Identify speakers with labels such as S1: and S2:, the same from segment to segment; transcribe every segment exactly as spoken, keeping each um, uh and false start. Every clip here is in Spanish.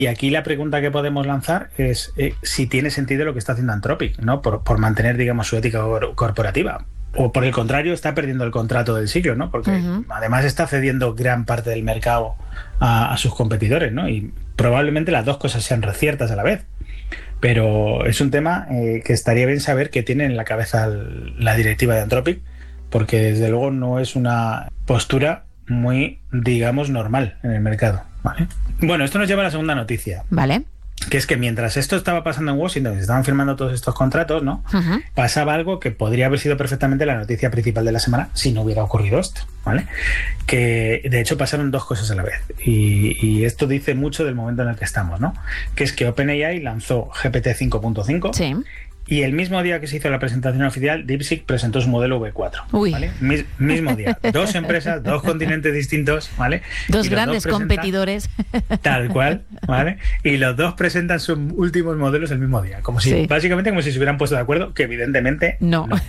S1: Y aquí la pregunta que podemos lanzar es eh, si tiene sentido lo que está haciendo Anthropic, ¿no? Por, por mantener, digamos, su ética cor- corporativa. O por el contrario, está perdiendo el contrato del siglo, ¿no? Porque uh-huh. además está cediendo gran parte del mercado a, a sus competidores, ¿no? Y probablemente las dos cosas sean ciertas a la vez. Pero es un tema eh, que estaría bien saber qué tiene en la cabeza el, la directiva de Anthropic, porque desde luego no es una postura muy, digamos, normal en el mercado, ¿vale? Bueno, esto nos lleva a la segunda noticia.
S2: Vale.
S1: Que es que mientras esto estaba pasando en Washington, se estaban firmando todos estos contratos, ¿no? Uh-huh. Pasaba algo que podría haber sido perfectamente la noticia principal de la semana si no hubiera ocurrido esto, ¿vale? Que de hecho pasaron dos cosas a la vez. Y, y esto dice mucho del momento en el que estamos, ¿no? Que es que OpenAI lanzó G P T cinco punto cinco.
S2: Sí.
S1: Y el mismo día que se hizo la presentación oficial, DeepSeek presentó su modelo V cuatro. Uy. ¿Vale? Mis, mismo día. Dos empresas, dos continentes distintos, ¿vale?
S2: Dos grandes dos competidores.
S1: Tal cual, ¿vale? Y los dos presentan sus últimos modelos el mismo día. Como si, sí. Básicamente como si se hubieran puesto de acuerdo, que evidentemente
S2: no.
S1: no.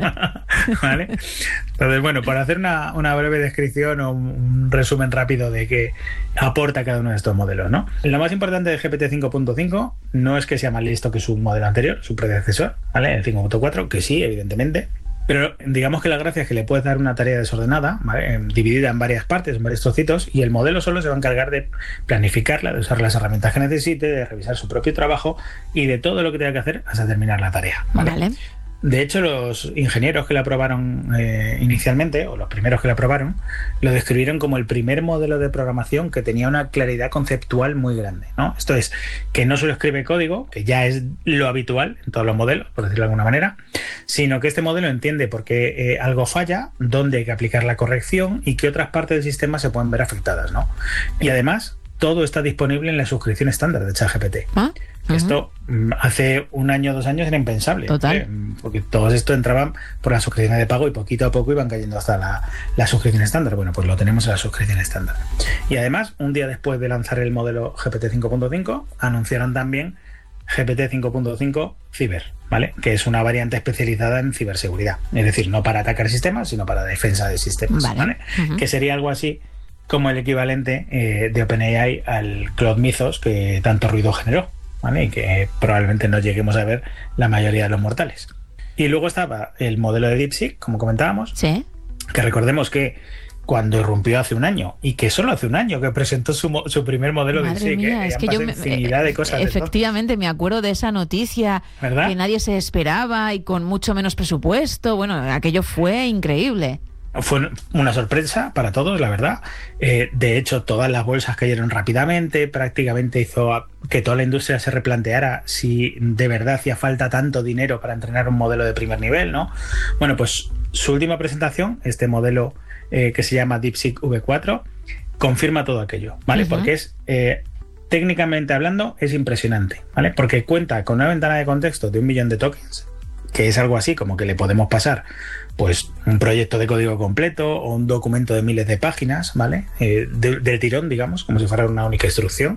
S1: ¿Vale? Entonces, bueno, para hacer una, una breve descripción o un, un resumen rápido de qué aporta cada uno de estos modelos, ¿no? Lo más importante de G P T cinco punto cinco no es que sea más listo que su modelo anterior, su predecesor, ¿vale? El cinco punto cuatro, que sí, evidentemente. Pero digamos que la gracia es que le puedes dar una tarea desordenada, ¿vale? Dividida en varias partes, en varios trocitos, y el modelo solo se va a encargar de planificarla, de usar las herramientas que necesite, de revisar su propio trabajo y de todo lo que tenga que hacer hasta terminar la tarea, ¿vale?
S2: Vale.
S1: De hecho, los ingenieros que la aprobaron eh, inicialmente, o los primeros que la aprobaron, lo describieron como el primer modelo de programación que tenía una claridad conceptual muy grande, ¿no? Esto es, que no solo escribe código, que ya es lo habitual en todos los modelos, por decirlo de alguna manera, sino que este modelo entiende por qué eh, algo falla, dónde hay que aplicar la corrección y qué otras partes del sistema se pueden ver afectadas, ¿no? Y además, todo está disponible en la suscripción estándar de ChatGPT.
S2: ¿Ah? Uh-huh.
S1: Esto hace un año o dos años era impensable.
S2: Total.
S1: ¿eh? Porque todos esto entraban por las suscripciones de pago y poquito a poco iban cayendo hasta la, la suscripción estándar. Bueno, pues lo tenemos en la suscripción estándar. Y además, un día después de lanzar el modelo G P T cinco punto cinco, anunciaron también G P T cinco punto cinco Cyber, ¿vale? Que es una variante especializada en ciberseguridad. Es decir, no para atacar sistemas, sino para defensa de sistemas. Vale. ¿Vale? Uh-huh. Que sería algo así como el equivalente eh, de OpenAI al Claude Mythos que tanto ruido generó, ¿vale? Y que probablemente no lleguemos a ver la mayoría de los mortales. Y luego estaba el modelo de DeepSeek, como comentábamos,
S2: ¿sí?
S1: Que recordemos que cuando irrumpió hace un año, y que solo hace un año que presentó su, su primer modelo
S2: Madre
S1: de DeepSeek,
S2: mía,
S1: que
S2: es que yo me,
S1: infinidad de cosas.
S2: Efectivamente, me acuerdo de esa noticia,
S1: ¿verdad?
S2: Que nadie se esperaba y con mucho menos presupuesto. Bueno, aquello fue increíble.
S1: Fue una sorpresa para todos, la verdad. Eh, de hecho, todas las bolsas cayeron rápidamente, prácticamente hizo que toda la industria se replanteara si de verdad hacía falta tanto dinero para entrenar un modelo de primer nivel, ¿no? Bueno, pues su última presentación, este modelo eh, que se llama DeepSeek V cuatro, confirma todo aquello, ¿vale? Uh-huh. Porque es, eh, técnicamente hablando, es impresionante, ¿vale? Porque cuenta con una ventana de contexto de un millón de tokens, que es algo así como que le podemos pasar pues un proyecto de código completo o un documento de miles de páginas, ¿vale? Eh, de, de tirón, digamos, como si fuera una única instrucción.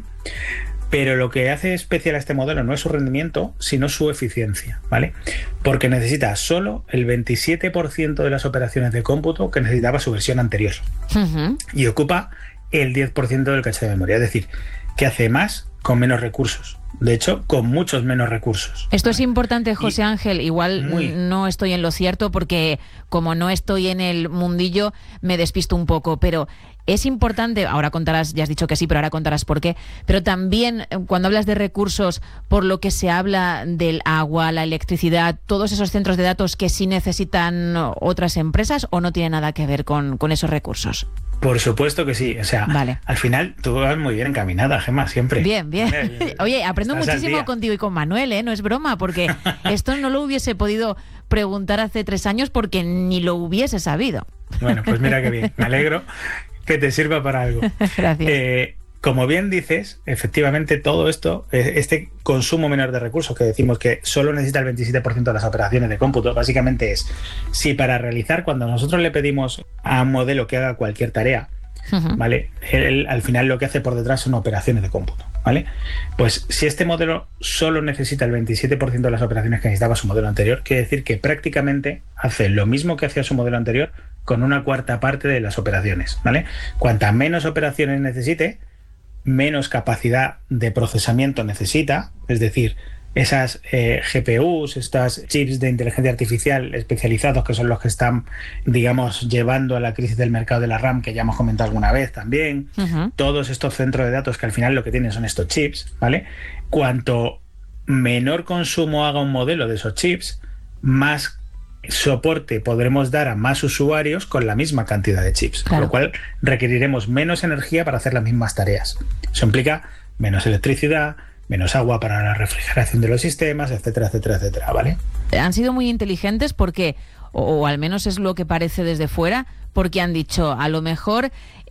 S1: Pero lo que hace especial a este modelo no es su rendimiento, sino su eficiencia, ¿vale? Porque necesita solo el veintisiete por ciento de las operaciones de cómputo que necesitaba su versión anterior. Uh-huh. Y ocupa el diez por ciento del caché de memoria, es decir, que hace más con menos recursos. De hecho, con muchos menos recursos.
S2: Esto es importante, José y Ángel. Igual
S1: muy...
S2: no estoy en lo cierto porque como no estoy en el mundillo me despisto un poco, pero es importante, ahora contarás, ya has dicho que sí, pero ahora contarás por qué, pero también cuando hablas de recursos, por lo que se habla del agua, la electricidad, todos esos centros de datos que sí necesitan otras empresas, ¿o no tiene nada que ver con, con esos recursos?
S1: Por supuesto que sí, o sea,
S2: vale.
S1: Al final tú vas muy bien encaminada, Gemma, siempre.
S2: Bien, bien. Oye, aprendo muchísimo contigo y con Manuel, ¿eh? No es broma, porque esto no lo hubiese podido preguntar hace tres años porque ni lo hubiese sabido.
S1: Bueno, pues mira qué bien, me alegro que te sirva para algo.
S2: Gracias.
S1: Eh, como bien dices, efectivamente todo esto, este consumo menor de recursos que decimos que solo necesita el veintisiete por ciento de las operaciones de cómputo, básicamente es, si para realizar, cuando nosotros le pedimos a un modelo que haga cualquier tarea, uh-huh. ¿vale? Él al final lo que hace por detrás son operaciones de cómputo, ¿vale? Pues si este modelo solo necesita el veintisiete por ciento de las operaciones que necesitaba su modelo anterior, quiere decir que prácticamente hace lo mismo que hacía su modelo anterior con una cuarta parte de las operaciones, ¿vale? Cuanta menos operaciones necesite, menos capacidad de procesamiento necesita, es decir, esas eh, G P Us, estas chips de inteligencia artificial especializados, que son los que están, digamos, llevando a la crisis del mercado de la RAM, que ya hemos comentado alguna vez también, uh-huh. todos estos centros de datos que al final lo que tienen son estos chips, ¿vale? Cuanto menor consumo haga un modelo de esos chips, más soporte podremos dar a más usuarios con la misma cantidad de chips, claro. Con lo cual requeriremos menos energía para hacer las mismas tareas. Eso implica menos electricidad, menos agua para la refrigeración de los sistemas, etcétera, etcétera, etcétera, ¿vale?
S2: Han sido muy inteligentes porque, o, o al menos es lo que parece desde fuera, porque han dicho, a lo mejor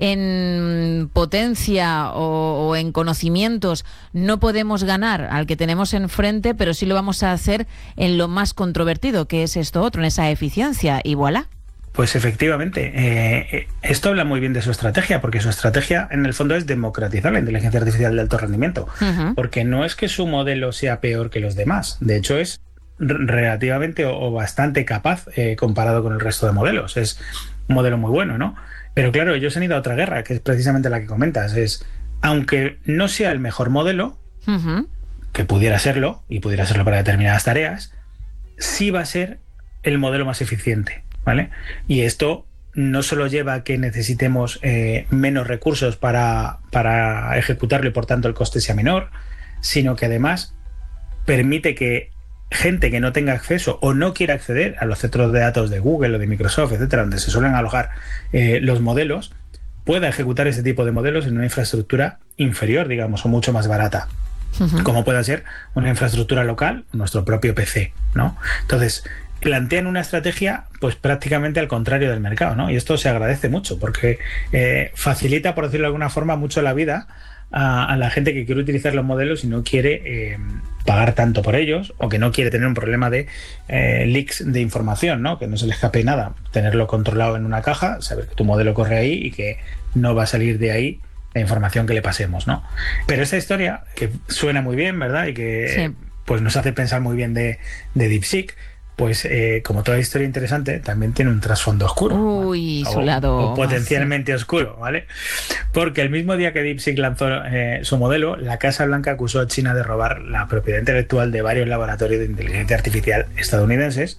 S2: en potencia o, o en conocimientos no podemos ganar al que tenemos enfrente, pero sí lo vamos a hacer en lo más controvertido, que es esto otro, en esa eficiencia, y voilà.
S1: Pues efectivamente, eh, esto habla muy bien de su estrategia, porque su estrategia en el fondo es democratizar la inteligencia artificial de alto rendimiento, uh-huh. porque no es que su modelo sea peor que los demás, de hecho es relativamente o, o bastante capaz eh, comparado con el resto de modelos, es un modelo muy bueno, ¿no? Pero claro, ellos han ido a otra guerra, que es precisamente la que comentas, es, aunque no sea el mejor modelo, uh-huh. que pudiera serlo, y pudiera serlo para determinadas tareas, sí va a ser el modelo más eficiente, ¿vale? Y esto no solo lleva a que necesitemos eh, menos recursos para, para ejecutarlo y por tanto el coste sea menor, sino que además permite que gente que no tenga acceso o no quiera acceder a los centros de datos de Google o de Microsoft, etcétera, donde se suelen alojar eh, los modelos, pueda ejecutar ese tipo de modelos en una infraestructura inferior, digamos, o mucho más barata. Uh-huh. Como pueda ser una infraestructura local, nuestro propio P C, ¿no? Entonces, plantean una estrategia pues prácticamente al contrario del mercado, ¿no? Y esto se agradece mucho porque eh, facilita, por decirlo de alguna forma, mucho la vida a, a la gente que quiere utilizar los modelos y no quiere eh, pagar tanto por ellos, o que no quiere tener un problema de eh, leaks de información, ¿no? Que no se le escape nada, tenerlo controlado en una caja, saber que tu modelo corre ahí y que no va a salir de ahí la información que le pasemos, ¿no? Pero esta historia, que suena muy bien, ¿verdad? Y que sí. pues nos hace pensar muy bien de, de DeepSeek, pues eh, como toda historia interesante, también tiene un trasfondo oscuro.
S2: Uy, ¿vale? Su lado...
S1: O, o potencialmente sí. oscuro, ¿vale? Porque el mismo día que DeepSeek lanzó eh, su modelo, la Casa Blanca acusó a China de robar la propiedad intelectual de varios laboratorios de inteligencia artificial estadounidenses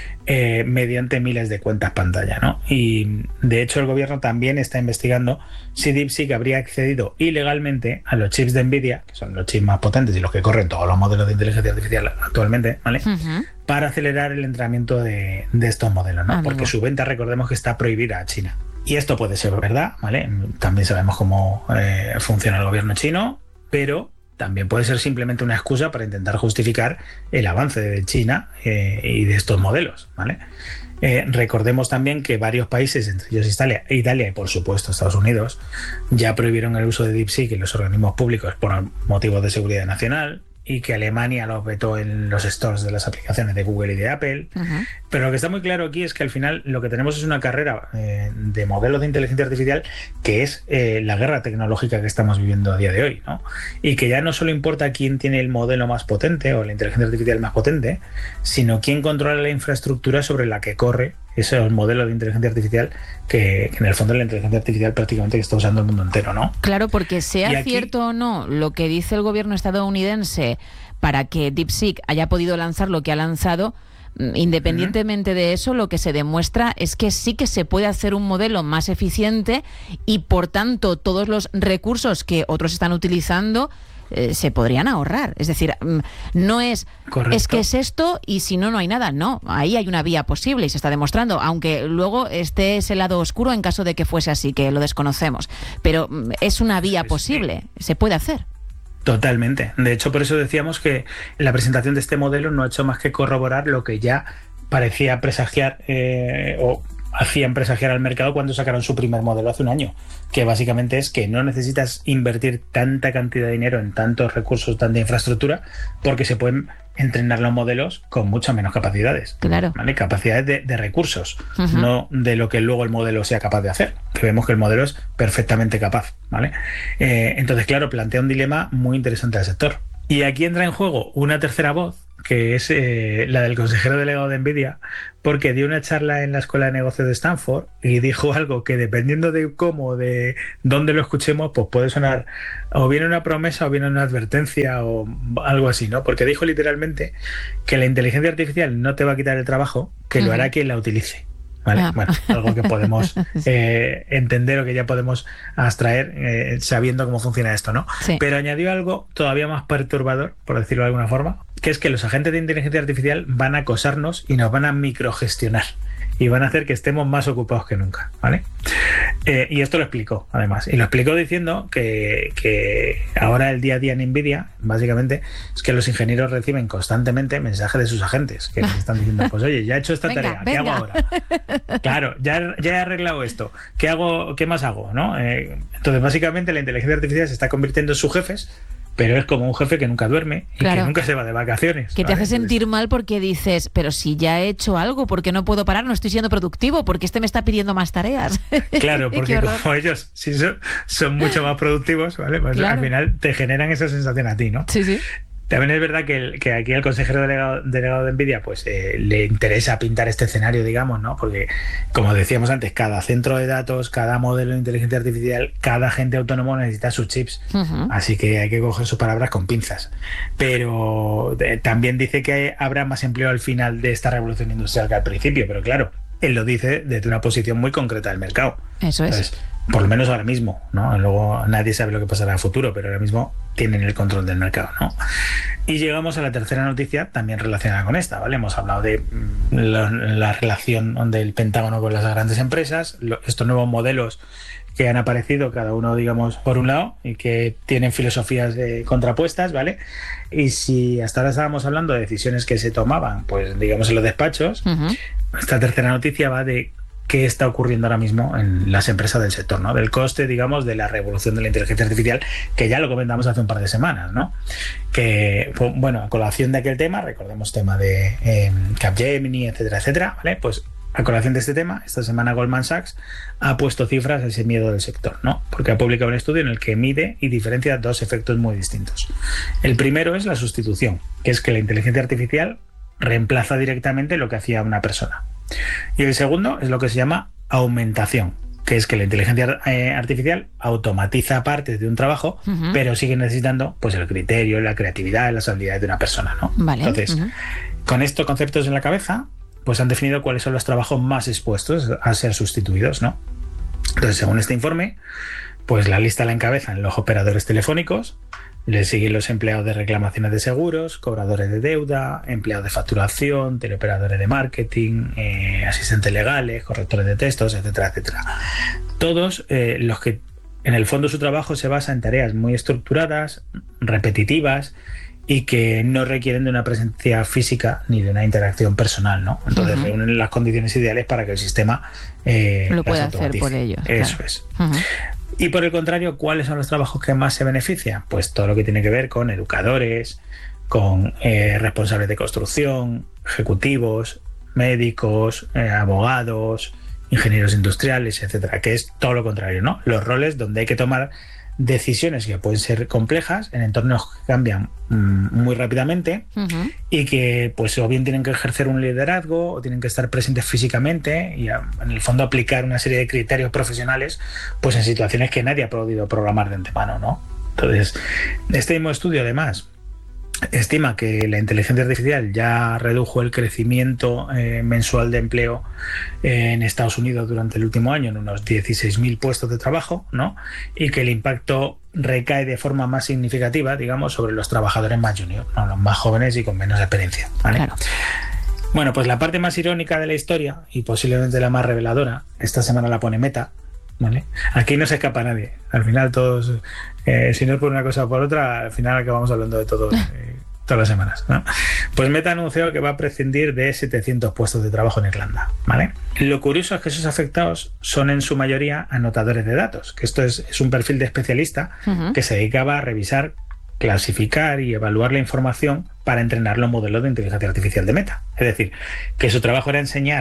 S1: eh, mediante miles de cuentas pantalla, ¿no? Y de hecho el gobierno también está investigando si DeepSeek habría accedido ilegalmente a los chips de Nvidia, que son los chips más potentes y los que corren todos los modelos de inteligencia artificial actualmente, ¿vale? Uh-huh. Para acelerar el entrenamiento de, de estos modelos, ¿no? Amigo. Porque su venta, recordemos que está prohibida a China. Y esto puede ser verdad, ¿vale? También sabemos cómo eh, funciona el gobierno chino, pero también puede ser simplemente una excusa para intentar justificar el avance de China eh, y de estos modelos, ¿vale? Eh, recordemos también que varios países, entre ellos Italia, Italia y por supuesto Estados Unidos, ya prohibieron el uso de DeepSeek en los organismos públicos por motivos de seguridad nacional, y que Alemania lo vetó en los stores de las aplicaciones de Google y de Apple. Uh-huh. Pero lo que está muy claro aquí es que al final lo que tenemos es una carrera eh, de modelos de inteligencia artificial que es eh, la guerra tecnológica que estamos viviendo a día de hoy, ¿no? Y que ya no solo importa quién tiene el modelo más potente o la inteligencia artificial más potente, sino quién controla la infraestructura sobre la que corre esos modelos de inteligencia artificial que, que en el fondo es la inteligencia artificial prácticamente que está usando el mundo entero, ¿no?
S2: Claro, porque sea aquí, cierto o no lo que dice el gobierno estadounidense para que DeepSeek haya podido lanzar lo que ha lanzado, independientemente uh-huh. de eso, lo que se demuestra es que sí que se puede hacer un modelo más eficiente y por tanto todos los recursos que otros están utilizando Eh, se podrían ahorrar. Es decir, no es Correcto. Es que es esto y si no, no hay nada. No, ahí hay una vía posible y se está demostrando, aunque luego esté ese lado oscuro en caso de que fuese así, que lo desconocemos. Pero es una vía posible, se puede hacer.
S1: Totalmente. De hecho, por eso decíamos que la presentación de este modelo no ha hecho más que corroborar lo que ya parecía presagiar eh, o hacían presagiar al mercado cuando sacaron su primer modelo hace un año, que básicamente es que no necesitas invertir tanta cantidad de dinero en tantos recursos, tanta infraestructura, porque se pueden entrenar los modelos con muchas menos capacidades.
S2: Claro.
S1: ¿Vale? Capacidades de, de recursos, uh-huh. no de lo que luego el modelo sea capaz de hacer, que vemos que el modelo es perfectamente capaz, ¿vale? Eh, entonces, claro, plantea un dilema muy interesante al sector. Y aquí entra en juego una tercera voz, que es eh, la del consejero delegado de Nvidia, porque dio una charla en la Escuela de Negocios de Stanford y dijo algo que, dependiendo de cómo, de dónde lo escuchemos, pues puede sonar o bien una promesa o bien una advertencia o algo así, ¿no? Porque dijo literalmente que la inteligencia artificial no te va a quitar el trabajo, que uh-huh. lo hará quien la utilice. ¿Vale? Ah. Bueno, algo que podemos eh, entender o que ya podemos abstraer eh, sabiendo cómo funciona esto, ¿no?
S2: Sí.
S1: Pero añadió algo todavía más perturbador, por decirlo de alguna forma, que es que los agentes de inteligencia artificial van a acosarnos y nos van a microgestionar y van a hacer que estemos más ocupados que nunca, ¿vale? Eh, y esto lo explicó, además. Y lo explicó diciendo que, que ahora el día a día en Nvidia, básicamente, es que los ingenieros reciben constantemente mensajes de sus agentes que les están diciendo, pues oye, ya he hecho esta
S2: venga,
S1: tarea, ¿qué
S2: venga.
S1: hago ahora? Claro, ya, ya he arreglado esto, ¿qué hago? ¿Qué más hago? ¿No? Eh, entonces, básicamente, la inteligencia artificial se está convirtiendo en sus jefes, pero es como un jefe que nunca duerme y
S2: claro.
S1: que nunca se va de vacaciones.
S2: Que te
S1: ¿vale?
S2: hace sentir mal porque dices, pero si ya he hecho algo, ¿por qué no puedo parar? No estoy siendo productivo, porque este me está pidiendo más tareas.
S1: Claro, porque como ellos sí son, son mucho más productivos, ¿vale? Pues claro. al final te generan esa sensación a ti, ¿no?
S2: Sí, sí.
S1: También es verdad que, el, que aquí el consejero delegado, delegado de Nvidia pues eh, le interesa pintar este escenario, digamos, ¿no? Porque, como decíamos antes, cada centro de datos, cada modelo de inteligencia artificial, cada agente autónomo necesita sus chips. Uh-huh. Así que hay que coger sus palabras con pinzas. Pero eh, también dice que habrá más empleo al final de esta revolución industrial que al principio. Pero claro, él lo dice desde una posición muy concreta del mercado.
S2: Eso es.
S1: Entonces, por lo menos ahora mismo, ¿no? Luego nadie sabe lo que pasará en el futuro, pero ahora mismo tienen el control del mercado, ¿no? Y llegamos a la tercera noticia, también relacionada con esta, ¿vale? Hemos hablado de la, la relación del Pentágono con las grandes empresas, lo, estos nuevos modelos que han aparecido, cada uno, digamos, por un lado, y que tienen filosofías eh, contrapuestas, ¿vale? Y si hasta ahora estábamos hablando de decisiones que se tomaban, pues, digamos, en los despachos, uh-huh. esta tercera noticia va de qué está ocurriendo ahora mismo en las empresas del sector, ¿no? Del coste, digamos, de la revolución de la inteligencia artificial, que ya lo comentamos hace un par de semanas, ¿no? Que, pues, bueno, a colación de aquel tema, recordemos tema de eh, Capgemini, etcétera, etcétera, ¿vale? Pues a colación de este tema, esta semana Goldman Sachs ha puesto cifras a ese miedo del sector, ¿no? Porque ha publicado un estudio en el que mide y diferencia dos efectos muy distintos. El primero es la sustitución, que es que la inteligencia artificial reemplaza directamente lo que hacía una persona. Y el segundo es lo que se llama aumentación, que es que la inteligencia eh, artificial automatiza partes de un trabajo, uh-huh. pero sigue necesitando pues el criterio, la creatividad, las habilidades de una persona, ¿no?
S2: Vale.
S1: Entonces,
S2: uh-huh.
S1: con estos conceptos en la cabeza, pues han definido cuáles son los trabajos más expuestos a ser sustituidos, ¿no? Entonces, según este informe, pues la lista la encabezan los operadores telefónicos, le siguen los empleados de reclamaciones de seguros, cobradores de deuda, empleados de facturación, teleoperadores de marketing, eh, asistentes legales, correctores de textos, etcétera, etcétera. Todos eh, los que en el fondo su trabajo se basa en tareas muy estructuradas, repetitivas y que no requieren de una presencia física ni de una interacción personal, ¿no? Entonces uh-huh. reúnen las condiciones ideales para que el sistema eh,
S2: lo pueda hacer por ellos.
S1: Eso
S2: claro.
S1: es.
S2: Uh-huh.
S1: Y por el contrario, ¿cuáles son los trabajos que más se benefician? Pues todo lo que tiene que ver con educadores, con eh, responsables de construcción, ejecutivos, médicos, eh, abogados, ingenieros industriales, etcétera, que es todo lo contrario, ¿no? Los roles donde hay que tomar decisiones que pueden ser complejas en entornos que cambian mmm, muy rápidamente uh-huh. y que pues o bien tienen que ejercer un liderazgo o tienen que estar presentes físicamente y a, en el fondo aplicar una serie de criterios profesionales pues en situaciones que nadie ha podido programar de antemano, ¿no? Entonces, este mismo estudio además estima que la inteligencia artificial ya redujo el crecimiento eh, mensual de empleo eh, en Estados Unidos durante el último año en unos dieciséis mil puestos de trabajo, ¿no? Y que el impacto recae de forma más significativa, digamos, sobre los trabajadores más junior, ¿no? Los más jóvenes y con menos experiencia, ¿vale? Claro. Bueno, pues la parte más irónica de la historia y posiblemente la más reveladora, esta semana la pone Meta, ¿vale? Aquí no se escapa nadie. Al final todos, eh, si no es por una cosa o por otra, al final acabamos hablando de todo eh, todas las semanas, ¿no? Pues Meta ha anunciado que va a prescindir de setecientos puestos de trabajo en Irlanda, ¿vale? Lo curioso es que esos afectados son en su mayoría anotadores de datos, que esto es, es un perfil de especialista uh-huh. que se dedicaba a revisar, clasificar y evaluar la información para entrenar los modelos de inteligencia artificial de Meta. Es decir, que su trabajo era enseñar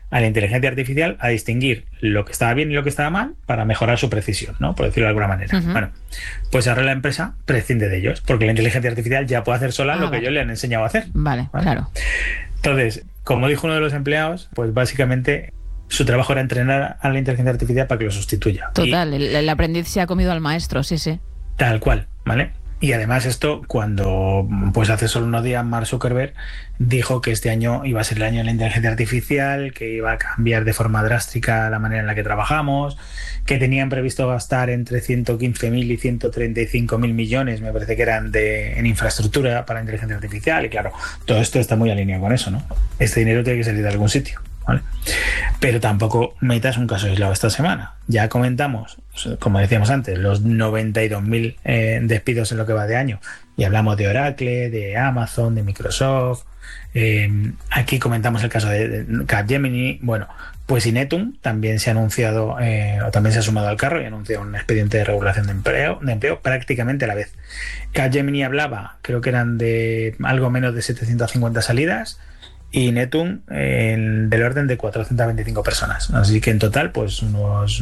S1: a la inteligencia artificial a distinguir lo que estaba bien y lo que estaba mal para mejorar su precisión, ¿no? Por decirlo de alguna manera. Uh-huh. Bueno, pues ahora la empresa prescinde de ellos, porque la inteligencia artificial ya puede hacer sola ah, lo vale. que ellos le han enseñado a hacer.
S2: Vale, ¿vale? Claro.
S1: Entonces, como dijo uno de los empleados, pues básicamente su trabajo era entrenar a la inteligencia artificial para que lo sustituya.
S2: Total,
S1: y,
S2: el, el aprendiz se ha comido al maestro, sí, sí.
S1: Tal cual, ¿vale? Y además esto, cuando pues hace solo unos días Mark Zuckerberg dijo que este año iba a ser el año de la inteligencia artificial, que iba a cambiar de forma drástica la manera en la que trabajamos, que tenían previsto gastar entre ciento quince mil y ciento treinta y cinco mil millones, me parece que eran de, en infraestructura para la inteligencia artificial. Y claro, todo esto está muy alineado con eso, ¿no? Este dinero tiene que salir de algún sitio, ¿vale? Pero tampoco Meta es un caso aislado esta semana. Ya comentamos, como decíamos antes, los noventa y dos mil eh, despidos en lo que va de año. Y hablamos de Oracle, de Amazon, de Microsoft. Eh, aquí comentamos el caso de, de Capgemini. Bueno, pues Inetum también se ha anunciado, eh, o también se ha sumado al carro y ha anunciado un expediente de regulación de empleo, de empleo prácticamente a la vez. Capgemini hablaba, creo que eran de algo menos de setecientas cincuenta salidas, y Netum eh, del orden de cuatrocientas veinticinco personas. Así que en total, pues unos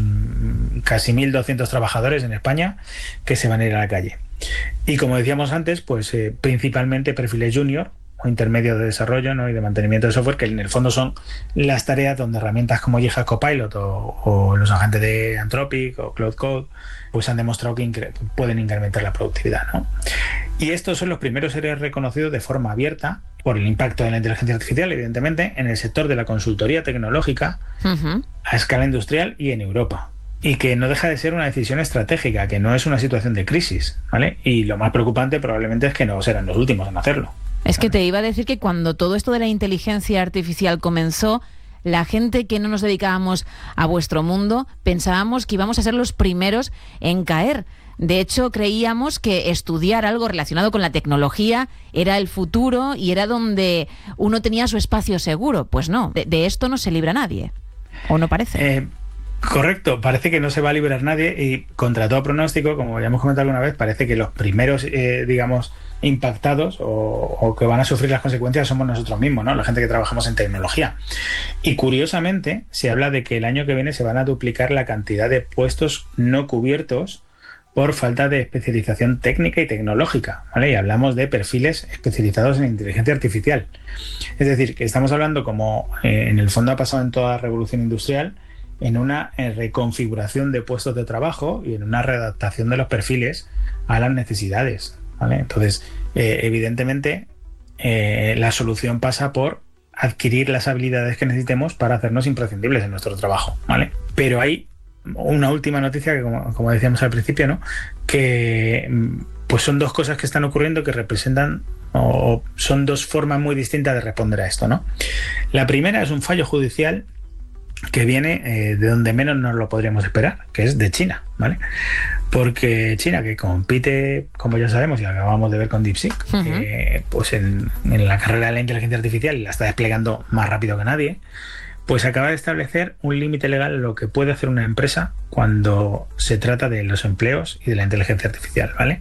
S1: casi mil doscientos trabajadores en España que se van a ir a la calle. Y como decíamos antes, pues eh, principalmente perfiles junior o intermedios de desarrollo, ¿no? y de mantenimiento de software, que en el fondo son las tareas donde herramientas como GitHub Copilot o, o los agentes de Anthropic o Cloud Code pues han demostrado que incre- pueden incrementar la productividad, ¿no? Y estos son los primeros seres reconocidos de forma abierta por el impacto de la inteligencia artificial, evidentemente, en el sector de la consultoría tecnológica uh-huh. a escala industrial y en Europa. Y que no deja de ser una decisión estratégica, que no es una situación de crisis, ¿vale? Y lo más preocupante probablemente es que no serán los últimos en hacerlo.
S2: Es que te iba a decir que cuando todo esto de la inteligencia artificial comenzó, la gente que no nos dedicábamos a vuestro mundo pensábamos que íbamos a ser los primeros en caer. De hecho, creíamos que estudiar algo relacionado con la tecnología era el futuro y era donde uno tenía su espacio seguro. Pues no, de, de esto no se libra nadie. ¿O no parece?
S1: Eh, correcto, parece que no se va a librar nadie y contra todo pronóstico, como ya hemos comentado alguna vez, parece que los primeros, eh, digamos, impactados o, o que van a sufrir las consecuencias somos nosotros mismos, ¿no? La gente que trabajamos en tecnología. Y curiosamente, se habla de que el año que viene se van a duplicar la cantidad de puestos no cubiertos por falta de especialización técnica y tecnológica, ¿vale? Y hablamos de perfiles especializados en inteligencia artificial. Es decir, que estamos hablando, como eh, en el fondo ha pasado en toda la revolución industrial, en una eh, reconfiguración de puestos de trabajo y en una readaptación de los perfiles a las necesidades, ¿vale? Entonces, eh, evidentemente, eh, la solución pasa por adquirir las habilidades que necesitemos para hacernos imprescindibles en nuestro trabajo, ¿vale? Pero hay una última noticia que, como, como decíamos al principio, ¿no? Que pues son dos cosas que están ocurriendo que representan o son dos formas muy distintas de responder a esto, ¿no? La primera es un fallo judicial que viene eh, de donde menos nos lo podríamos esperar, que es de China, ¿vale? Porque China, que compite, como ya sabemos y acabamos de ver con DeepSeek, uh-huh. eh, pues en, en la carrera de la inteligencia artificial y la está desplegando más rápido que nadie, pues acaba de establecer un límite legal a lo que puede hacer una empresa cuando se trata de los empleos y de la inteligencia artificial, ¿vale?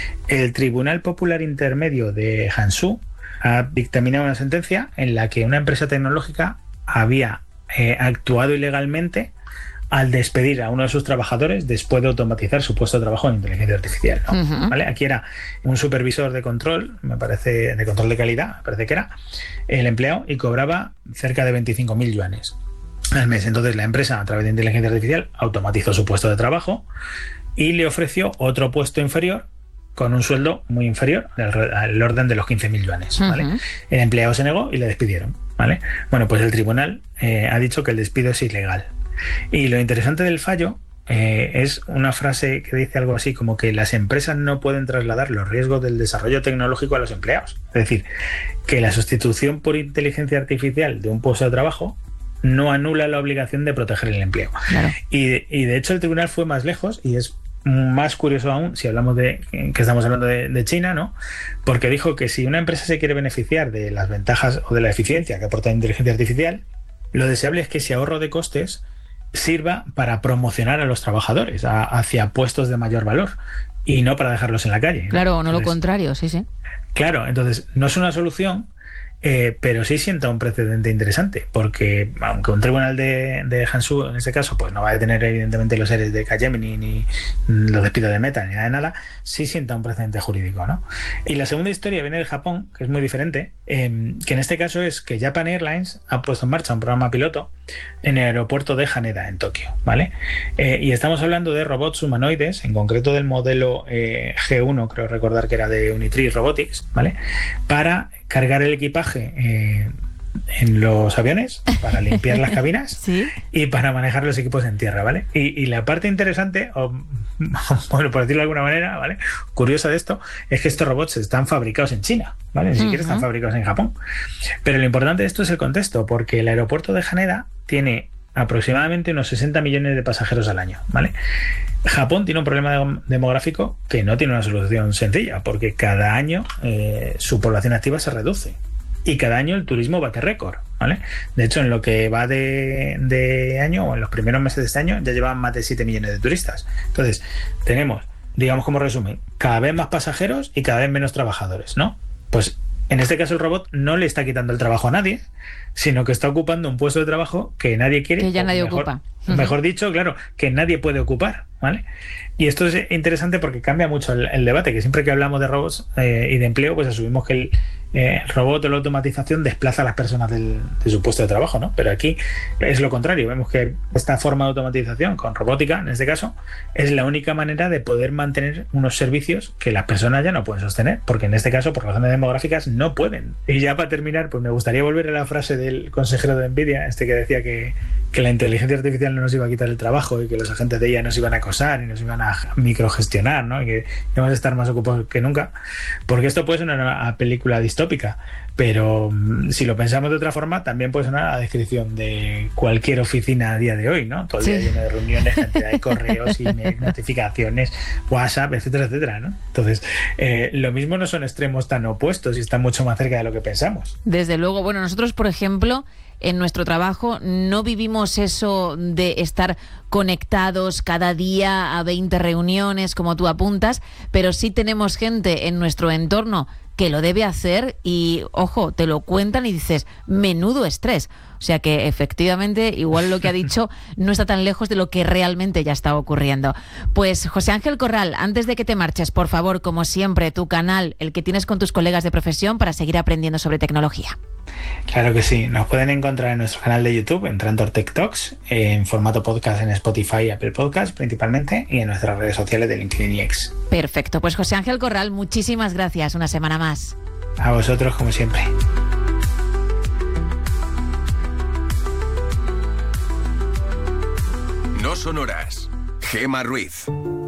S1: El Tribunal Popular Intermedio de Hangzhou ha dictaminado una sentencia en la que una empresa tecnológica había eh, actuado ilegalmente al despedir a uno de sus trabajadores después de automatizar su puesto de trabajo en inteligencia artificial, ¿no? Uh-huh. ¿Vale? Aquí era un supervisor de control, me parece, de control de calidad, me parece que era, el empleado, y cobraba cerca de veinticinco mil yuanes al mes. Entonces la empresa, a través de inteligencia artificial, automatizó su puesto de trabajo y le ofreció otro puesto inferior con un sueldo muy inferior, al, al orden de los quince mil yuanes, ¿vale? Uh-huh. El empleado se negó y le despidieron, ¿vale? Bueno, pues el tribunal eh, ha dicho que el despido es ilegal. Y lo interesante del fallo eh, es una frase que dice algo así como que las empresas no pueden trasladar los riesgos del desarrollo tecnológico a los empleados. Es decir, que la sustitución por inteligencia artificial de un puesto de trabajo no anula la obligación de proteger el empleo. Claro. Y, y de hecho el tribunal fue más lejos y es más curioso aún si hablamos de que estamos hablando de, de China, ¿no? Porque dijo que si una empresa se quiere beneficiar de las ventajas o de la eficiencia que aporta la inteligencia artificial, lo deseable es que ese ahorro de costes sirva para promocionar a los trabajadores a, hacia puestos de mayor valor y no para dejarlos en la calle.
S2: Claro, o no entonces, lo contrario, sí, sí.
S1: Claro, entonces no es una solución eh, pero sí sienta un precedente interesante, porque aunque un tribunal de, de Hangzhou, en este caso, pues no va a detener evidentemente los seres de Capgemini, ni los despidos de Meta, ni nada de nada, sí sienta un precedente jurídico, ¿no? Y la segunda historia viene de Japón, que es muy diferente, eh, que en este caso es que Japan Airlines ha puesto en marcha un programa piloto en el aeropuerto de Haneda, en Tokio, ¿vale? Eh, y estamos hablando de robots humanoides, en concreto del modelo eh, G uno, creo recordar que era de Unitree Robotics, ¿vale? Para cargar el equipaje eh, en los aviones, para limpiar las cabinas
S2: ¿Sí?
S1: y para manejar los equipos en tierra, ¿vale? Y, y la parte interesante, o, bueno, por decirlo de alguna manera, ¿vale?, curiosa de esto, es que estos robots están fabricados en China, ¿vale? Ni siquiera uh-huh. están fabricados en Japón. Pero lo importante de esto es el contexto, porque el aeropuerto de Haneda tiene aproximadamente unos sesenta millones de pasajeros al año, ¿vale? Japón tiene un problema demográfico que no tiene una solución sencilla, porque cada año eh, su población activa se reduce y cada año el turismo bate récord, ¿vale? De hecho, en lo que va de, de año, o en los primeros meses de este año, ya llevan más de siete millones de turistas. Entonces, tenemos, digamos como resumen, cada vez más pasajeros y cada vez menos trabajadores, ¿no? Pues en este caso el robot no le está quitando el trabajo a nadie, sino que está ocupando un puesto de trabajo que nadie quiere.
S2: Que ya nadie
S1: mejor,
S2: ocupa.
S1: Mejor dicho, claro, que nadie puede ocupar, ¿vale? Y esto es interesante porque cambia mucho el, el debate, que siempre que hablamos de robots eh, y de empleo, pues asumimos que el, eh, el robot o la automatización desplaza a las personas del, de su puesto de trabajo, ¿no? Pero aquí es lo contrario. Vemos que esta forma de automatización, con robótica, en este caso, es la única manera de poder mantener unos servicios que las personas ya no pueden sostener, porque en este caso, por razones demográficas, no pueden. Y ya para terminar, pues me gustaría volver a la frase del consejero de Nvidia, este que decía que, que la inteligencia artificial no nos iba a quitar el trabajo y que los agentes de ella nos iban a acosar y nos iban a microgestionar, ¿no? Y que íbamos a estar más ocupados que nunca, porque esto puede sonar a una película distópica, pero si lo pensamos de otra forma, también puede sonar a la descripción de cualquier oficina a día de hoy, ¿no? Todo el día sí. lleno de reuniones, cantidad de correos, email, notificaciones, WhatsApp, etcétera, etcétera, ¿no? Entonces, eh, lo mismo no son extremos tan opuestos y están mucho más cerca de lo que pensamos.
S2: Desde luego. Bueno, nosotros, por ejemplo, en nuestro trabajo no vivimos eso de estar conectados cada día a veinte reuniones, como tú apuntas, pero sí tenemos gente en nuestro entorno que lo debe hacer y, ojo, te lo cuentan y dices, menudo estrés. O sea que efectivamente, igual lo que ha dicho no está tan lejos de lo que realmente ya está ocurriendo. Pues José Ángel Corral, antes de que te marches, por favor, como siempre, tu canal, el que tienes con tus colegas de profesión para seguir aprendiendo sobre tecnología.
S1: Claro que sí, nos pueden encontrar en nuestro canal de YouTube, en Trantor Tech Talks, en formato podcast en Spotify y Apple Podcasts principalmente, y en nuestras redes sociales de LinkedIn y X.
S2: Perfecto, pues José Ángel Corral, muchísimas gracias, una semana más.
S1: A vosotros, como siempre.
S3: No son horas. Gema Ruiz.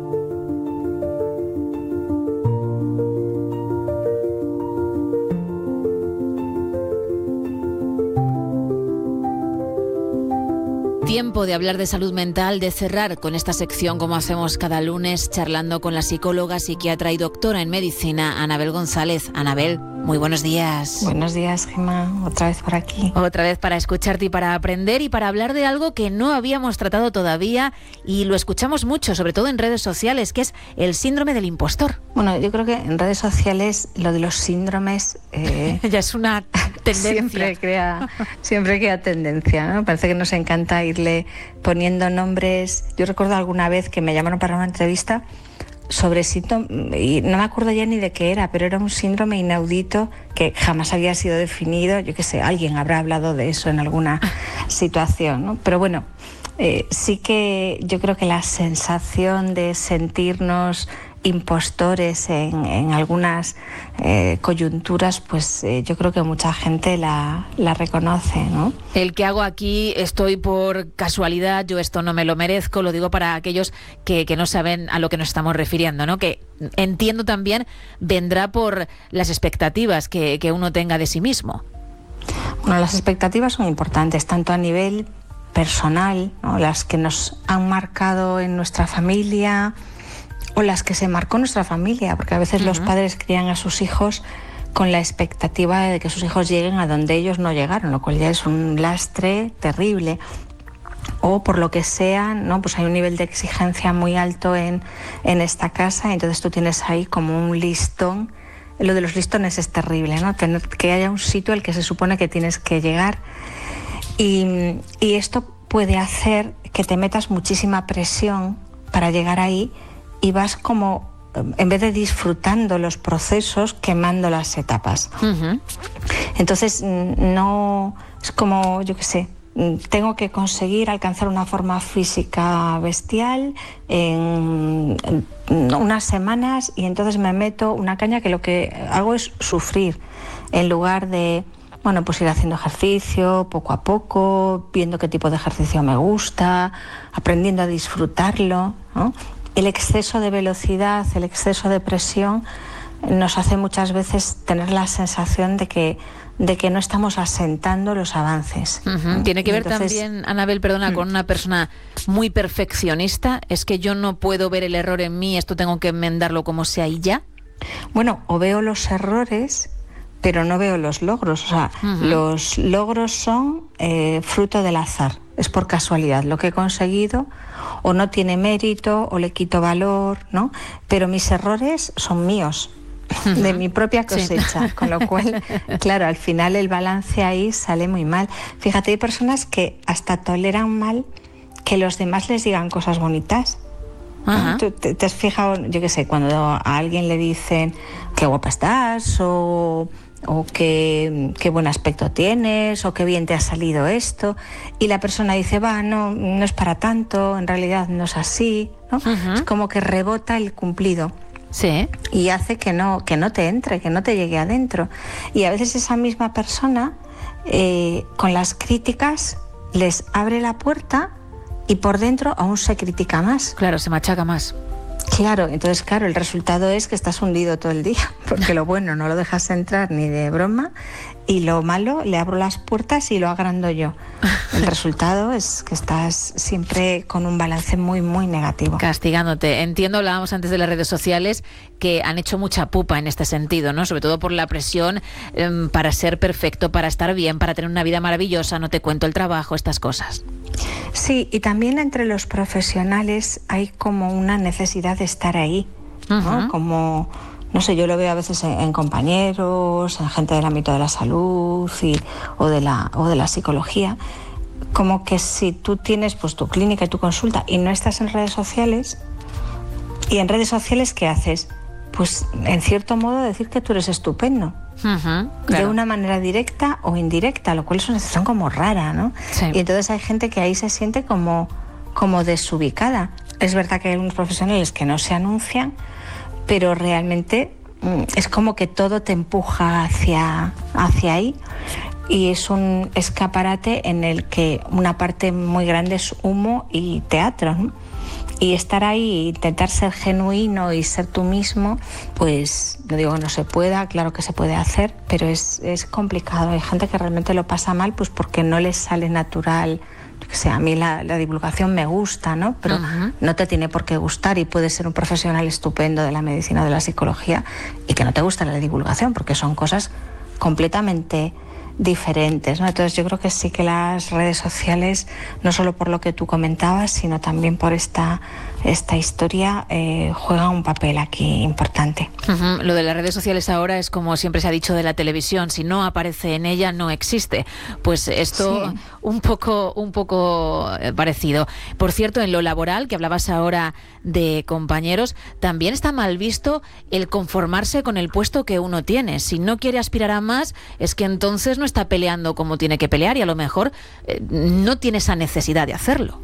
S2: Tiempo de hablar de salud mental, de cerrar con esta sección como hacemos cada lunes, charlando con la psicóloga, psiquiatra y doctora en medicina, Anabel González. Anabel, muy buenos días.
S4: Buenos días, Gemma, otra vez por aquí.
S2: Otra vez para escucharte y para aprender y para hablar de algo que no habíamos tratado todavía y lo escuchamos mucho, sobre todo en redes sociales, que es el síndrome del impostor.
S4: Bueno, yo creo que en redes sociales lo de los síndromes... Eh,
S2: ya es una tendencia.
S4: Siempre crea, siempre crea tendencia, ¿no? Parece que nos encanta irle poniendo nombres. Yo recuerdo alguna vez que me llamaron para una entrevista sobre síndrome, y no me acuerdo ya ni de qué era, pero era un síndrome inaudito que jamás había sido definido. Yo qué sé, alguien habrá hablado de eso en alguna situación, ¿no? Pero bueno, eh, sí que yo creo que la sensación de sentirnos impostores en, en algunas eh, coyunturas, pues eh, yo creo que mucha gente la, la reconoce, ¿no?
S2: El que hago aquí estoy por casualidad, yo esto no me lo merezco, lo digo para aquellos que, que no saben a lo que nos estamos refiriendo, ¿no? Que entiendo también vendrá por las expectativas que, que uno tenga de sí mismo.
S4: Bueno, las expectativas son importantes, tanto a nivel personal, ¿no? Las que nos han marcado en nuestra familia, o las que se marcó nuestra familia, porque a veces uh-huh. los padres crían a sus hijos con la expectativa de que sus hijos lleguen a donde ellos no llegaron, lo cual ya es un lastre terrible. O por lo que sea, ¿no? Pues hay un nivel de exigencia muy alto en, en esta casa, y entonces tú tienes ahí como un listón lo de los listones es terrible, ¿no? Tener que haya un sitio al que se supone que tienes que llegar y, y esto puede hacer que te metas muchísima presión para llegar ahí y vas como, en vez de disfrutando los procesos, quemando las etapas. Uh-huh. Entonces, no, es como, yo qué sé, tengo que conseguir alcanzar una forma física bestial en, en unas semanas y entonces me meto una caña que lo que hago es sufrir en lugar de, bueno, pues ir haciendo ejercicio poco a poco, viendo qué tipo de ejercicio me gusta, aprendiendo a disfrutarlo, ¿no? El exceso de velocidad, el exceso de presión nos hace muchas veces tener la sensación de que de que no estamos asentando los avances.
S2: Uh-huh. Tiene que ver
S4: Entonces,
S2: también, Anabel, perdona, uh-huh. con una persona muy perfeccionista. Es que yo no puedo ver el error en mí, esto tengo que enmendarlo como sea y ya.
S4: Bueno, o veo los errores, pero no veo los logros. O sea, uh-huh. los logros son eh, fruto del azar. Es por casualidad lo que he conseguido, o no tiene mérito, o le quito valor, ¿no? Pero mis errores son míos, de mi propia cosecha, sí. Con lo cual, claro, al final el balance ahí sale muy mal. Fíjate, hay personas que hasta toleran mal que los demás les digan cosas bonitas. ¿No? ¿Tú te, te has fijado, yo qué sé, cuando a alguien le dicen qué guapa estás, o, o qué, qué buen aspecto tienes, o qué bien te ha salido esto, y la persona dice, va, no, no es para tanto, en realidad no es así, ¿no? Uh-huh. Es como que rebota el cumplido.
S2: Sí.
S4: Y hace que no, que no te entre, que no te llegue adentro. Y a veces esa misma persona, eh, con las críticas, les abre la puerta y por dentro aún se critica más.
S2: Claro, se machaca más.
S4: Claro, entonces claro, el resultado es que estás hundido todo el día, porque lo bueno no lo dejas entrar ni de broma y lo malo le abro las puertas y lo agrando yo. El resultado es que estás siempre con un balance muy, muy negativo.
S2: Castigándote. Entiendo, hablábamos antes de las redes sociales, que han hecho mucha pupa en este sentido, ¿no? Sobre todo por la presión eh, para ser perfecto, para estar bien, para tener una vida maravillosa, no te cuento el trabajo, estas cosas.
S4: Sí, y también entre los profesionales hay como una necesidad de estar ahí, ¿no? Uh-huh. Como, no sé, yo lo veo a veces en, en compañeros, en gente del ámbito de la salud y, o, de la, o de la psicología, como que si tú tienes pues tu clínica y tu consulta y no estás en redes sociales, y en redes sociales, ¿qué haces? Pues en cierto modo decir que tú eres estupendo. Uh-huh, claro. De una manera directa o indirecta, lo cual es una sensación como rara, ¿no? Sí. Y entonces hay gente que ahí se siente como, como desubicada. Es verdad que hay algunos profesionales que no se anuncian, pero realmente es como que todo te empuja hacia, hacia ahí y es un escaparate en el que una parte muy grande es humo y teatro, ¿no? Y estar ahí, intentar ser genuino y ser tú mismo, pues no digo que no se pueda, claro que se puede hacer, pero es, es complicado. Hay gente que realmente lo pasa mal pues porque no les sale natural. Yo que sé, a mí la, la divulgación me gusta, ¿no? Pero uh-huh. no te tiene por qué gustar y puedes ser un profesional estupendo de la medicina o de la psicología y que no te gusta la divulgación porque son cosas completamente diferentes, ¿no? Entonces yo creo que sí que las redes sociales, no solo por lo que tú comentabas, sino también por esta, esta historia, eh, juegan un papel aquí importante.
S2: Uh-huh. Lo de las redes sociales ahora es como siempre se ha dicho de la televisión, si no aparece en ella no existe. Pues esto sí. un poco, un poco parecido. Por cierto, en lo laboral, que hablabas ahora de compañeros, también está mal visto el conformarse con el puesto que uno tiene. Si no quiere aspirar a más, es que entonces no está peleando como tiene que pelear y a lo mejor eh, no tiene esa necesidad de hacerlo.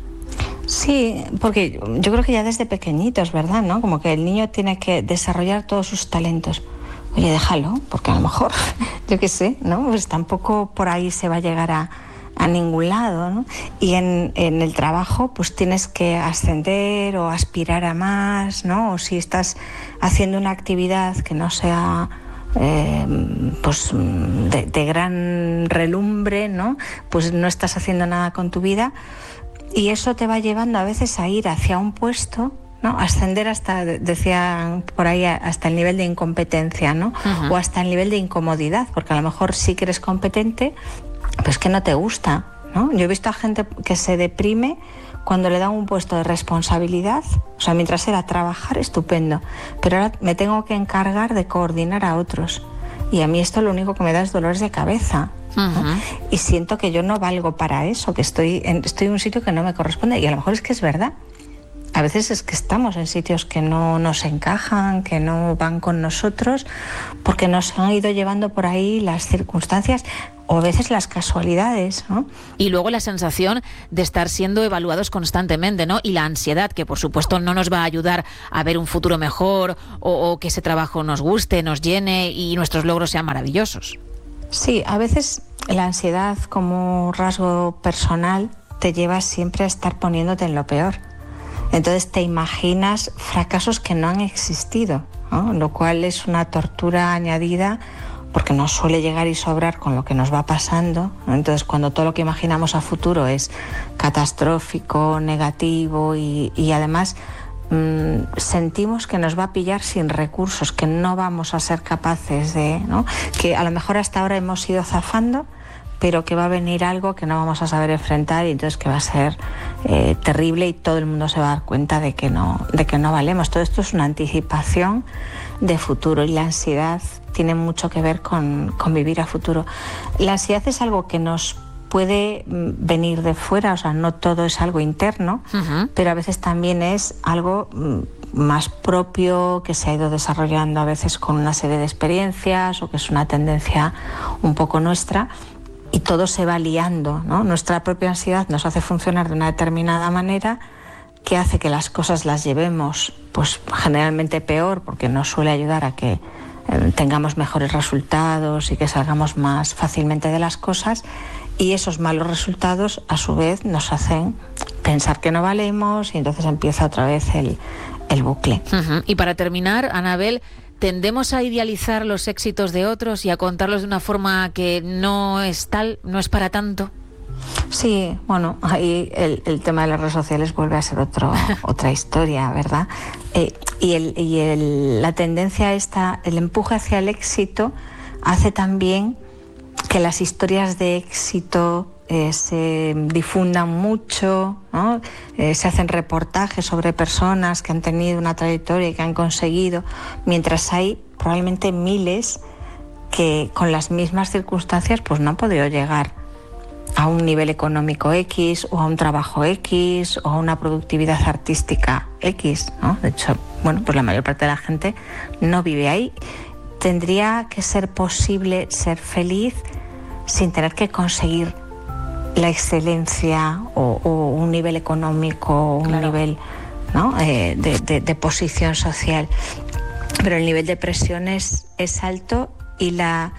S4: Sí, porque yo creo que ya desde pequeñitos, ¿verdad? ¿No? Como que el niño tiene que desarrollar todos sus talentos. Oye, déjalo, porque a lo mejor, yo qué sé, ¿no? Pues tampoco por ahí se va a llegar a, a ningún lado, ¿no? Y en, en el trabajo, pues tienes que ascender o aspirar a más, ¿no? O si estás haciendo una actividad que no sea Eh, pues de, de gran relumbre, ¿no? Pues no estás haciendo nada con tu vida y eso te va llevando a veces a ir hacia un puesto, ¿no? Ascender hasta, decía por ahí, hasta el nivel de incompetencia, ¿no? Uh-huh. O hasta el nivel de incomodidad, porque a lo mejor sí que eres competente, pues que no te gusta, ¿no? Yo he visto a gente que se deprime cuando le dan un puesto de responsabilidad, o sea, mientras era trabajar, estupendo, pero ahora me tengo que encargar de coordinar a otros. Y a mí esto lo único que me da es dolores de cabeza. ¿no? Uh-huh. Y siento que yo no valgo para eso, que estoy en, estoy en un sitio que no me corresponde. Y a lo mejor es que es verdad. A veces es que estamos en sitios que no nos encajan, que no van con nosotros, porque nos han ido llevando por ahí las circunstancias o a veces las casualidades, ¿no?
S2: Y luego la sensación de estar siendo evaluados constantemente, ¿no? Y la ansiedad, que por supuesto no nos va a ayudar a ver un futuro mejor o, o que ese trabajo nos guste, nos llene y nuestros logros sean maravillosos.
S4: Sí, a veces la ansiedad como rasgo personal te lleva siempre a estar poniéndote en lo peor. Entonces te imaginas fracasos que no han existido, ¿no? Lo cual es una tortura añadida porque nos suele llegar y sobrar con lo que nos va pasando, ¿no? Entonces cuando todo lo que imaginamos a futuro es catastrófico, negativo y, y además mmm, sentimos que nos va a pillar sin recursos, que no vamos a ser capaces de, ¿no? Que a lo mejor hasta ahora hemos ido zafando, pero que va a venir algo que no vamos a saber enfrentar y entonces que va a ser eh, terrible y todo el mundo se va a dar cuenta de que no, de que no valemos. Todo esto es una anticipación de futuro y la ansiedad tiene mucho que ver con, con vivir a futuro. La ansiedad es algo que nos puede venir de fuera, o sea, no todo es algo interno, uh-huh. pero a veces también es algo más propio que se ha ido desarrollando a veces con una serie de experiencias o que es una tendencia un poco nuestra. Y todo se va liando, ¿no? Nuestra propia ansiedad nos hace funcionar de una determinada manera que hace que las cosas las llevemos, pues generalmente peor, porque nos suele ayudar a que eh, tengamos mejores resultados y que salgamos más fácilmente de las cosas. Y esos malos resultados, a su vez, nos hacen pensar que no valemos y entonces empieza otra vez el, el bucle.
S2: Uh-huh. Y para terminar, Anabel, ¿tendemos a idealizar los éxitos de otros y a contarlos de una forma que no es tal, no es para tanto?
S4: Sí, bueno, ahí el, el tema de las redes sociales vuelve a ser otro, otra historia, ¿verdad? Eh, y el, y el, la tendencia esta, el empuje hacia el éxito, hace también que las historias de éxito eh, se difundan mucho, ¿no? Eh, se hacen reportajes sobre personas que han tenido una trayectoria y que han conseguido, mientras hay probablemente miles que con las mismas circunstancias pues no han podido llegar a un nivel económico X o a un trabajo X o a una productividad artística X, ¿no? De hecho, bueno, pues la mayor parte de la gente no vive ahí. Tendría que ser posible ser feliz sin tener que conseguir la excelencia o, o un nivel económico o un claro. nivel, ¿no? eh, de, de, de posición social. Pero el nivel de presión es, es alto y la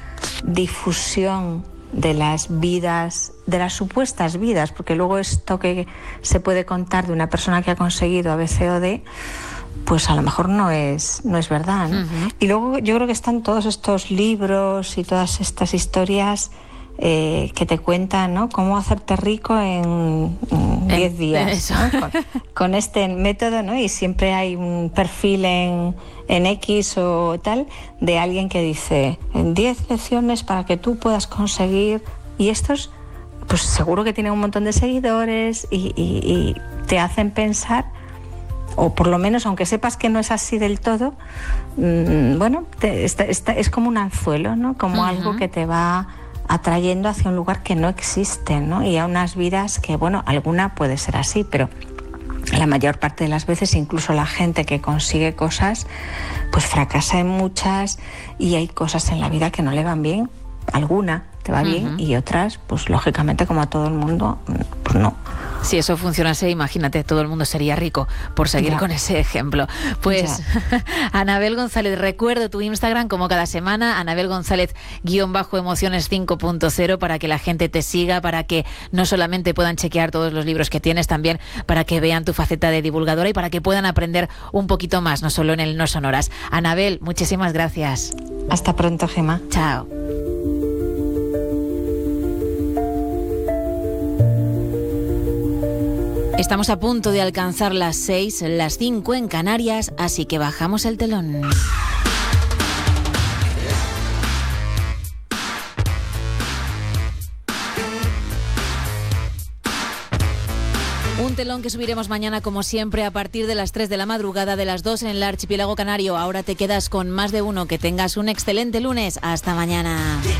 S4: difusión de las vidas, de las supuestas vidas, porque luego esto que se puede contar de una persona que ha conseguido A, B, C o D, pues a lo mejor no es, no es verdad, ¿no? Uh-huh. Y luego yo creo que están todos estos libros y todas estas historias eh, que te cuentan, ¿no? Cómo hacerte rico en diez días, ¿no? con, con este método, ¿no? Y siempre hay un perfil en, en X o tal de alguien que dice en diez lecciones para que tú puedas conseguir, y estos pues seguro que tienen un montón de seguidores y, y, y te hacen pensar, o por lo menos, aunque sepas que no es así del todo, mmm, bueno, te, está, está, es como un anzuelo, ¿no? Como uh-huh. algo que te va atrayendo hacia un lugar que no existe, ¿no? Y a unas vidas que, bueno, alguna puede ser así, pero la mayor parte de las veces incluso la gente que consigue cosas, pues fracasa en muchas y hay cosas en la vida que no le van bien. Alguna te va bien uh-huh. y otras, pues lógicamente, como a todo el mundo, pues no.
S2: Si eso funcionase, imagínate, todo el mundo sería rico, por seguir ya. con ese ejemplo. Pues, Anabel González, recuerdo tu Instagram como cada semana, Anabel González guión bajo emociones cinco punto cero, para que la gente te siga, para que no solamente puedan chequear todos los libros que tienes, también para que vean tu faceta de divulgadora y para que puedan aprender un poquito más, no solo en el No Sonoras. Anabel, muchísimas gracias.
S4: Hasta pronto, Gemma.
S2: Chao. Estamos a punto de alcanzar las seis, las cinco en Canarias, así que bajamos el telón. Un telón que subiremos mañana, como siempre, a partir de las tres de la madrugada, de las dos en el archipiélago canario. Ahora te quedas con Más de Uno. Que tengas un excelente lunes. Hasta mañana.